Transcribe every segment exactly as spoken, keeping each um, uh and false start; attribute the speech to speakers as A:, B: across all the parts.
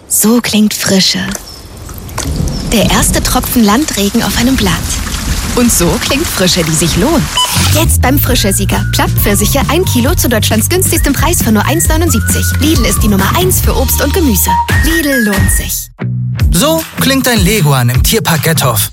A: So klingt Frische. Der erste Tropfen Landregen auf einem Blatt. Und so klingt Frische, die sich lohnt. Jetzt beim Frische-Sieger. Plattpfirsiche ein Kilo zu Deutschlands günstigstem Preis für nur eins neunundsiebzig. Lidl ist die Nummer eins für Obst und Gemüse. Lidl lohnt sich.
B: So klingt ein Leguan im Tierpark Gethoff.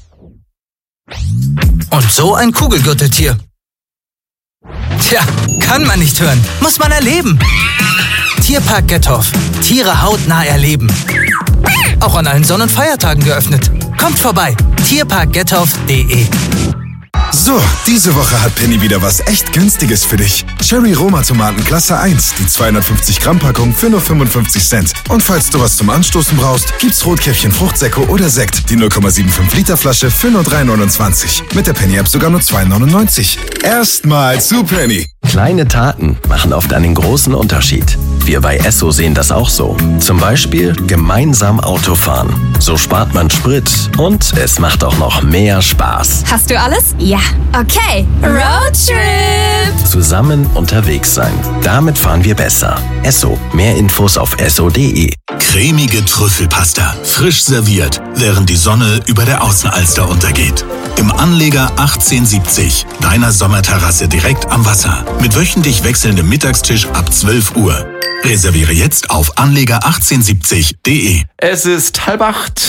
B: Und so ein Kugelgürteltier. Tja, kann man nicht hören, muss man erleben. Tierpark Gethoff. Tiere hautnah erleben. Auch an allen Sonn- und Feiertagen geöffnet. Kommt vorbei. tierpark gethoff punkt de.
C: So, diese Woche hat Penny wieder was echt Günstiges für dich. Cherry Roma Tomaten Klasse eins, die zweihundertfünfzig Gramm Packung für nur fünfundfünfzig Cent. Und falls du was zum Anstoßen brauchst, gibt's Rotkäppchen Fruchtsäcke oder Sekt, die null Komma fünfundsiebzig Liter Flasche für nur drei neunundzwanzig. Mit der Penny App sogar nur zwei neunundneunzig. Erstmal zu Penny.
D: Kleine Taten machen oft einen großen Unterschied. Wir bei Esso sehen das auch so. Zum Beispiel gemeinsam Auto fahren. So spart man Sprit und es macht auch noch mehr Spaß.
E: Hast du alles? Ja. Okay. Roadtrip!
D: Zusammen unterwegs sein. Damit fahren wir besser. Esso. Mehr Infos auf esso punkt de.
F: Cremige Trüffelpasta. Frisch serviert, während die Sonne über der Außenalster untergeht. Im Anleger achtzehnhundertsiebzig, deiner Sommerterrasse direkt am Wasser. Mit wöchentlich wechselndem Mittagstisch ab zwölf Uhr. Reserviere jetzt auf anleger achtzehnhundertsiebzig punkt de.
G: Es ist halb acht.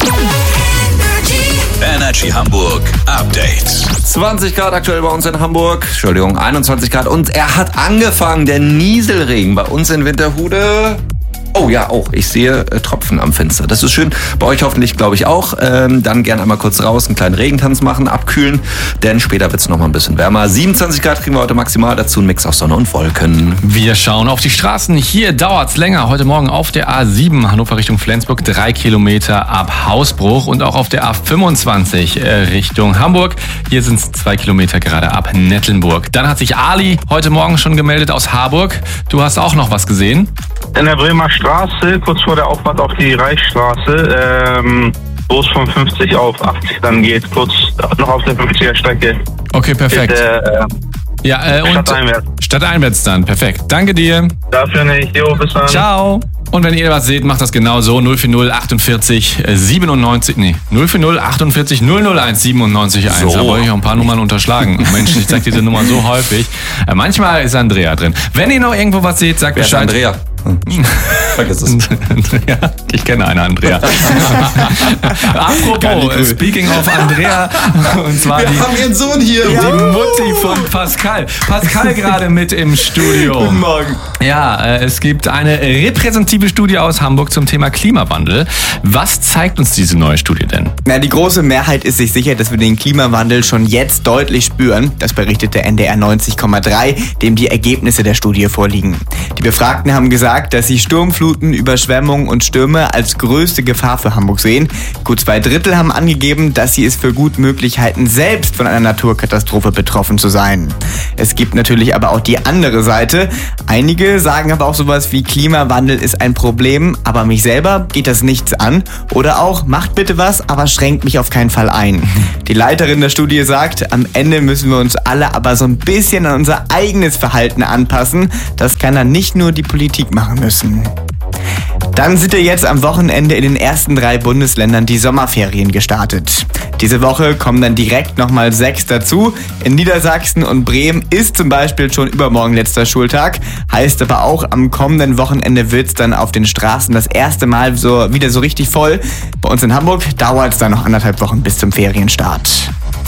F: Energy Hamburg Update.
G: zwanzig Grad aktuell bei uns in Hamburg. Entschuldigung, einundzwanzig Grad. Und er hat angefangen, der Nieselregen bei uns in Winterhude. Oh ja, auch. Ich sehe äh, Tropfen am Fenster. Das ist schön. Bei euch hoffentlich, glaube ich, auch. Ähm, dann gerne einmal kurz raus, einen kleinen Regentanz machen, abkühlen. Denn später wird es noch mal ein bisschen wärmer. siebenundzwanzig Grad kriegen wir heute maximal. Dazu ein Mix aus Sonne und Wolken.
H: Wir schauen auf die Straßen. Hier dauert's länger. Heute Morgen auf der A sieben Hannover Richtung Flensburg. Drei Kilometer ab Hausbruch. Und auch auf der A fünfundzwanzig äh, Richtung Hamburg. Hier sind es zwei Kilometer gerade ab Nettelnburg. Dann hat sich Ali heute Morgen schon gemeldet aus Harburg. Du hast auch noch was gesehen?
I: In der Bremer Straße, kurz vor der Auffahrt auf die Reichsstraße, ähm, wo es von fünfzig auf achtzig dann geht, kurz noch auf der fünfziger Strecke.
H: Okay, perfekt.
I: Bitte, äh,
H: ja, äh, und
I: stadteinwärts.
H: Stadteinwärts dann, perfekt. Danke dir.
I: Dafür nicht. Jo, bis dann.
H: Ciao. Und wenn ihr was seht, macht das genauso. null vier null achtundvierzig siebenundneunzig, nee, null vier null achtundvierzig null null eins siebenundneunzig eins. So. Da wollte ich auch ein paar Nummern unterschlagen. Mensch, ich zeig diese Nummer so häufig. Äh, manchmal ist Andrea drin. Wenn ihr noch irgendwo was seht, sagt
G: Wer
H: Bescheid.
G: ist Andrea? Vergiss es.
H: Andrea, ich kenne eine Andrea. Apropos, speaking of Andrea, und zwar
G: Wir
H: die,
G: haben ihren Sohn hier.
H: die Mutti von Pascal. Pascal gerade mit im Studio.
G: Guten Morgen.
H: Ja, äh, es gibt eine repräsentative Studie aus Hamburg zum Thema Klimawandel. Was zeigt uns diese neue Studie denn?
J: Na, die große Mehrheit ist sich sicher, dass wir den Klimawandel schon jetzt deutlich spüren. Das berichtet der N D R neunzig Komma drei, dem die Ergebnisse der Studie vorliegen. Die Befragten haben gesagt, dass sie Sturmfluten, Überschwemmungen und Stürme als größte Gefahr für Hamburg sehen. Gut zwei Drittel haben angegeben, dass sie es für gut möglich halten, selbst von einer Naturkatastrophe betroffen zu sein. Es gibt natürlich aber auch die andere Seite. Einige sagen aber auch sowas wie Klimawandel ist ein Problem, aber mich selber geht das nichts an. Oder auch, macht bitte was, aber schränkt mich auf keinen Fall ein. Die Leiterin der Studie sagt, am Ende müssen wir uns alle aber so ein bisschen an unser eigenes Verhalten anpassen. Das kann dann nicht nur die Politik machen müssen. Dann sind ja jetzt am Wochenende in den ersten drei Bundesländern die Sommerferien gestartet. Diese Woche kommen dann direkt nochmal sechs dazu. In Niedersachsen und Bremen ist zum Beispiel schon übermorgen letzter Schultag. Heißt aber auch, am kommenden Wochenende wird es dann auf den Straßen das erste Mal so wieder so richtig voll. Bei uns in Hamburg dauert es dann noch anderthalb Wochen bis zum Ferienstart.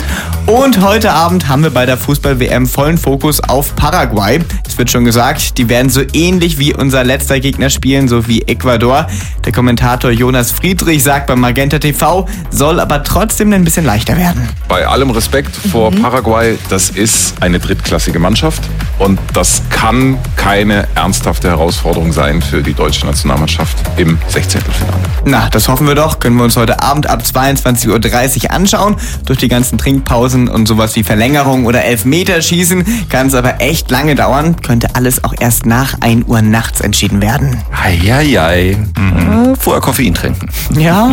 J: Und heute Abend haben wir bei der Fußball-W M vollen Fokus auf Paraguay. Es wird schon gesagt, die werden so ähnlich wie unser letzter Gegner spielen, so wie Ecuador. Der Kommentator Jonas Friedrich sagt bei Magenta T V, soll aber trotzdem ein bisschen leichter werden.
K: Bei allem Respekt vor mhm. Paraguay, das ist eine drittklassige Mannschaft und das kann keine ernsthafte Herausforderung sein für die deutsche Nationalmannschaft im Sechzehntelfinale.
J: Na, das hoffen wir doch. Können wir uns heute Abend ab zweiundzwanzig Uhr dreißig anschauen. Durch die ganzen Trinkpausen und sowas wie Verlängerung oder Elfmeterschießen kann es aber echt lange dauern. Könnte alles auch erst nach ein Uhr nachts entschieden werden.
G: Eieiei. Mhm. Vorher Koffein trinken.
J: Ja.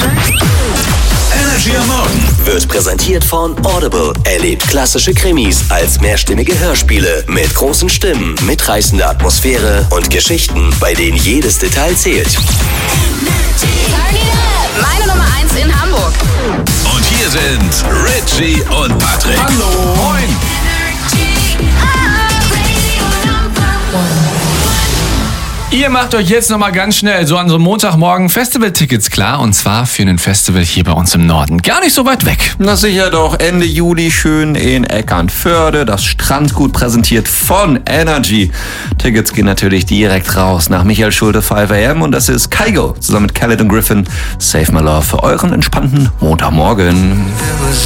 F: Energy am Morgen
D: Wird präsentiert von Audible. Erlebt klassische Krimis als mehrstimmige Hörspiele mit großen Stimmen, mitreißender Atmosphäre und Geschichten, bei denen jedes Detail zählt.
A: in Hamburg.
F: Und hier sind Richie und Patrick.
H: Hallo. Moin. Ihr macht euch jetzt nochmal ganz schnell so an so einem Montagmorgen Festivaltickets klar. Und zwar für ein Festival hier bei uns im Norden. Gar nicht so weit weg.
G: Na sicher doch, Ende Juli schön in Eckernförde. Das Strandgut präsentiert von Energy. Tickets gehen natürlich direkt raus nach Michael Schulte fünf a m. Und das ist Kygo zusammen mit Khaled und Griffin. Save My Love für euren entspannten Montagmorgen.